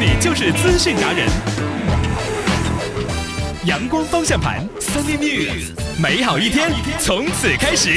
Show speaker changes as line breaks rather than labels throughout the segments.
你就是资讯达人。阳光方向盘 Sunny News， 美好一天从此开始。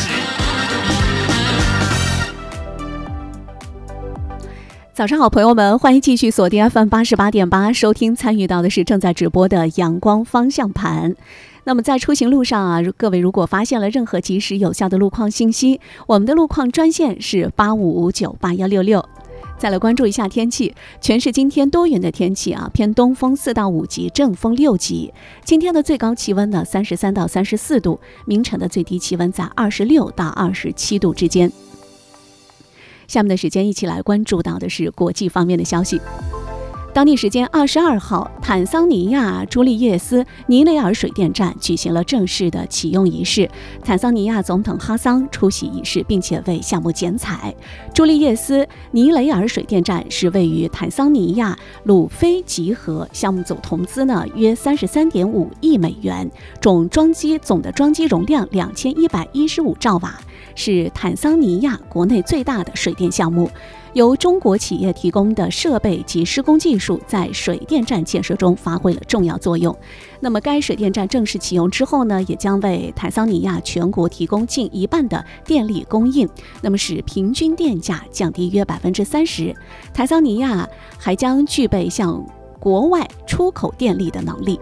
早上好，朋友们，欢迎继续锁定 FM 88.8，收听参与到的是正在直播的阳光方向盘。那么在出行路上啊，各位如果发现了任何及时有效的路况信息，我们的路况专线是85598166。再来关注一下天气，全市今天多云的天气啊，偏东风4到5级，正风6级。今天的最高气温呢33到34度，明晨的最低气温在26到27度之间。下面的时间一起来关注到的是国际方面的消息。当地时间22号，坦桑尼亚朱利叶斯尼雷尔水电站举行了正式的启用仪式，坦桑尼亚总统哈桑出席仪式，并且为项目剪彩。朱利叶斯尼雷尔水电站是位于坦桑尼亚鲁菲集合，项目总投资呢约33.5亿美元，总的装机容量2115兆瓦，是坦桑尼亚国内最大的水电项目。由中国企业提供的设备及施工技术在水电站建设中发挥了重要作用。那么该水电站正式启用之后呢，也将为坦桑尼亚全国提供近一半的电力供应，那么使平均电价降低约30%。坦桑尼亚还将具备向国外出口电力的能力。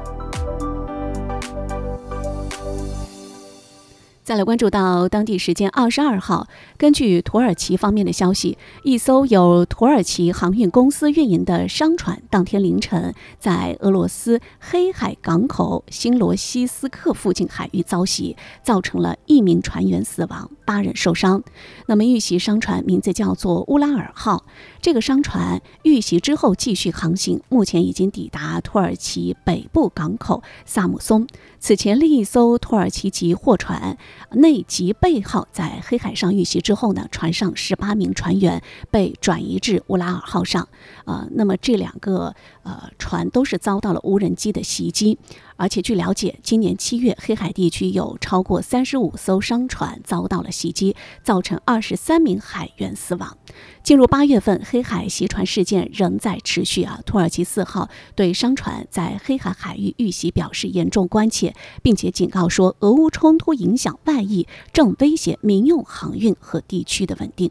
再来关注到当地时间22号，根据土耳其方面的消息，一艘由土耳其航运公司运营的商船当天凌晨在俄罗斯黑海港口新罗西斯克附近海域遭袭，造成了1名船员死亡，8人受伤。那么遇袭商船名字叫做乌拉尔号，这个商船遇袭之后继续航行，目前已经抵达土耳其北部港口萨姆松。此前另一艘土耳其籍货船内吉贝号在黑海上遇袭之后呢，船上18名船员被转移至乌拉尔号上。那么这两个船都是遭到了无人机的袭击，而且据了解，今年7月黑海地区有超过35艘商船遭到了袭击，造成23名海员死亡。进入8月份，黑海袭船事件仍在持续啊。土耳其4号对商船在黑海海域遇袭表示严重关切，并且警告说，俄乌冲突影响外溢，正威胁民用航运和地区的稳定。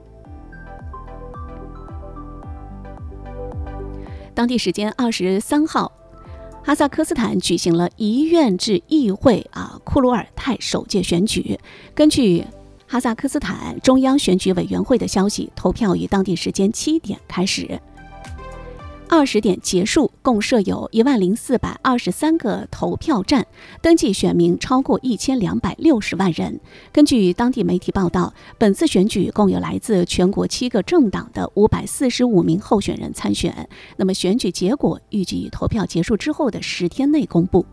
当地时间23号，哈萨克斯坦举行了一院制议会库鲁尔泰首届选举。根据哈萨克斯坦中央选举委员会的消息，投票于当地时间7点开始，20点结束，共设有10423个投票站，登记选民超过1260万人。根据当地媒体报道，本次选举共有来自全国7个政党的545名候选人参选。那么选举结果预计投票结束之后的10天内公布。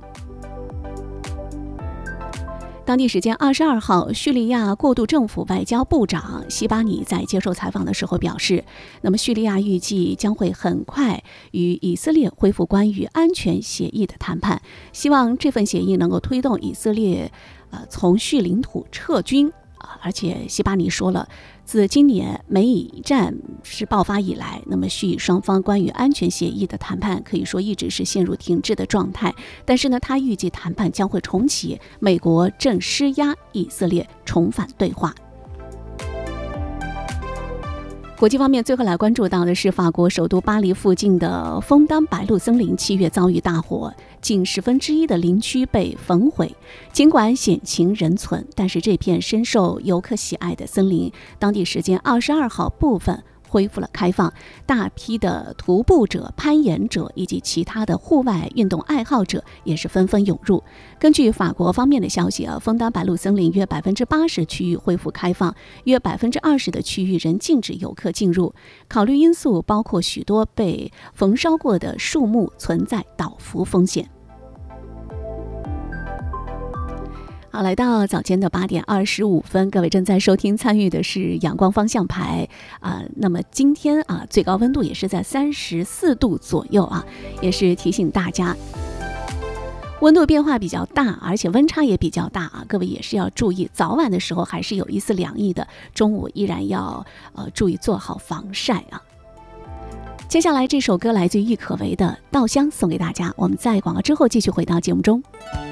当地时间22号，叙利亚过渡政府外交部长西巴尼在接受采访的时候表示，那么叙利亚预计将会很快与以色列恢复关于安全协议的谈判，希望这份协议能够推动以色列从叙领土撤军。而且西巴尼说了，自今年美以战事爆发以来，那么叙以双方关于安全协议的谈判可以说一直是陷入停滞的状态。但是呢，他预计谈判将会重启，美国正施压以色列重返对话。国际方面，最后来关注到的是法国首都巴黎附近的枫丹白露森林7月遭遇大火，近1/10的林区被焚毁。尽管险情仍存，但是这片深受游客喜爱的森林，当地时间22号部分恢复了开放，大批的徒步者、攀岩者以及其他的户外运动爱好者也是纷纷涌入。根据法国方面的消息枫丹白露森林约80%区域恢复开放，约20%的区域仍禁止游客进入。考虑因素包括许多被焚烧过的树木存在倒伏风险。好，来到早间的8点25分，各位正在收听参与的是阳光方向牌那么今天最高温度也是在34度左右也是提醒大家温度变化比较大，而且温差也比较大各位也是要注意，早晚的时候还是有一丝凉意的，中午依然要注意做好防晒接下来这首歌来自于郁可唯的《稻香》，送给大家。我们在广告之后继续回到节目中。